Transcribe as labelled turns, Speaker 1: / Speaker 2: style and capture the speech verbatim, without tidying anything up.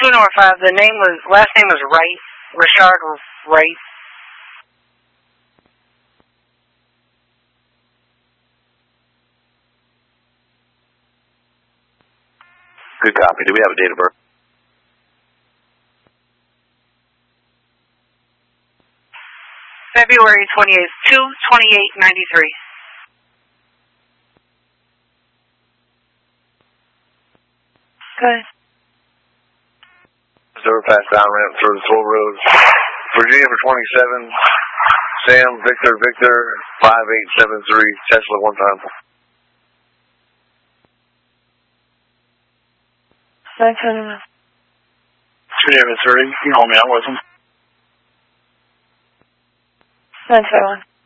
Speaker 1: Two number five. The name was last name was Wright. Richard Wright.
Speaker 2: Good copy. Do we have a date of birth?
Speaker 1: February twenty-eighth, two twenty-eight ninety-three. Good.
Speaker 2: Zero past down ramp through the toll roads. Virginia for twenty-seven. Sam, Victor, Victor, five eight seven three. Tesla one time.
Speaker 1: Thanks, Anna.
Speaker 3: two David thirty. You can hold me out with him.
Speaker 1: Thanks, everyone.